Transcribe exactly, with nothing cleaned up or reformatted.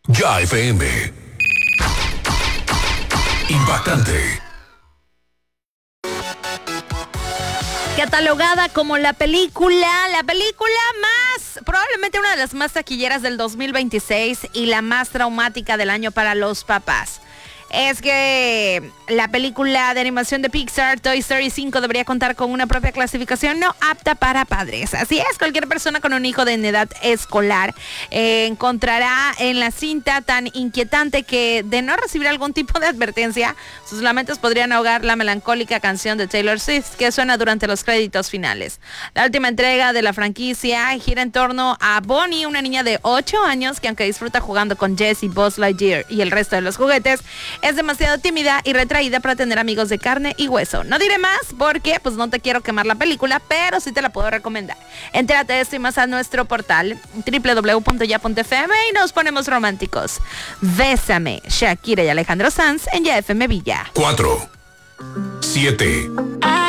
Ya F M. Impactante. Catalogada como la película, la película más, probablemente una de las más taquilleras del dos mil veintiséis y la más traumática del año para los papás. Es que la película de animación de Pixar, Toy Story cinco, debería contar con una propia clasificación no apta para padres. Así es, cualquier persona con un hijo de edad escolar eh, encontrará en la cinta tan inquietante que, de no recibir algún tipo de advertencia, sus lamentos podrían ahogar la melancólica canción de Taylor Swift que suena durante los créditos finales. La última entrega de la franquicia gira en torno a Bonnie, una niña de ocho años que, aunque disfruta jugando con Jessie, Buzz Lightyear y el resto de los juguetes, es demasiado tímida y retraída para tener amigos de carne y hueso. No diré más porque pues no te quiero quemar la película, pero sí te la puedo recomendar. Entérate de esto y más a nuestro portal doble u doble u doble u punto ya punto f m y nos ponemos románticos. Bésame, Shakira y Alejandro Sanz en Ya F M Villa. cuatro, siete,